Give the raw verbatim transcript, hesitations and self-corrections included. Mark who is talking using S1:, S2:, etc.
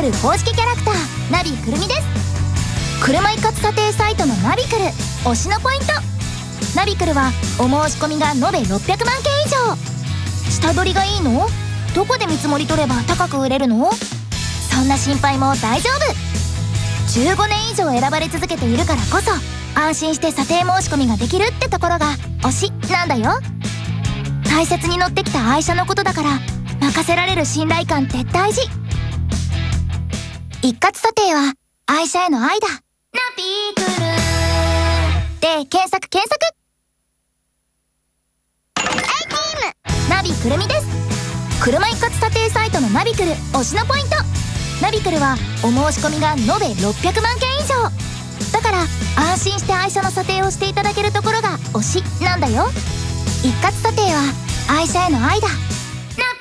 S1: クル公式キャラクターナビくるみです。車一括査定サイトのナビクル推しのポイント。ナビクルはお申し込みが延べろっぴゃくまんけん以上。下取りがいいの？どこで見積もり取れば高く売れるの？そんな心配も大丈夫。じゅうごねん以上選ばれ続けているからこそ安心して査定申し込みができるってところが推しなんだよ。大切に乗ってきた愛車のことだから任せられる信頼感って大事。一括査定は愛車への愛だ。ナビクルで検索検索。ナビくるみです。車一括査定サイトのナビクル推しのポイント。ナビクルはお申し込みが延べろっぴゃくまんけん以上だから安心して愛車の査定をしていただけるところが推しなんだよ。一括査定は愛車への愛だ。